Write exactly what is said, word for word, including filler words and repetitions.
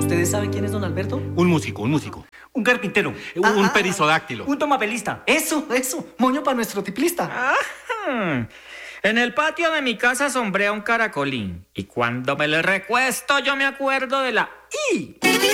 ¿Ustedes saben quién es don Alberto? Un músico, un músico. Un carpintero. Un, Ah, un ah, perisodáctilo. Un tomapelista. Eso, eso. Moño para nuestro tiplista. Ajá. En el patio de mi casa sombrea un caracolín. Y cuando me le recuesto yo me acuerdo de la I.